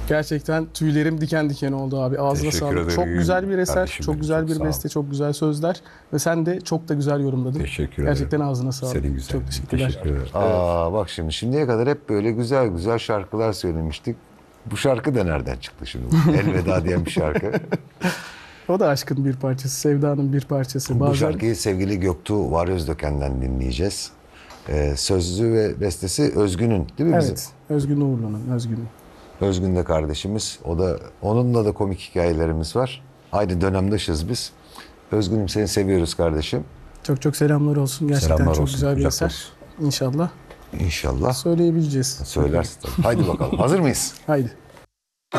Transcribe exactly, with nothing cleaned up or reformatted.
Gerçekten tüylerim diken diken oldu abi. Ağzına Teşekkür sağlık. ederim. Çok güzel bir eser, Kardeşim çok benim, güzel çok bir sağ ol. beste, çok güzel sözler ve sen de çok da güzel yorumladın. Teşekkür ederim. Gerçekten ağzına sağlık. Senin güzel. Çok teşekkürler. Teşekkür ederim. Aa bak şimdi şimdiye kadar hep böyle güzel güzel şarkılar söylemiştik. Bu şarkı da nereden çıktı şimdi? Elveda diyen bir şarkı. O da aşkın bir parçası, sevdanın bir parçası. Bu Bazen şarkıyı sevgili Göktuğ Var Özdöken'den dinleyeceğiz. Ee, sözlü ve bestesi Özgün'ün değil mi bizim? evet, Özgün Uğurlu'nun, Özgün'ün. Özgün de kardeşimiz. O da onunla da komik hikayelerimiz var. Aynı dönemdeşiz biz. Özgün'üm seni seviyoruz kardeşim. Çok çok selamlar olsun. Gerçekten Selamlar çok olsun, güzel bir kucak eser. olsun. İnşallah İnşallah söyleyebileceğiz. söylersin tabii. Haydi bakalım. Hazır mıyız? Haydi.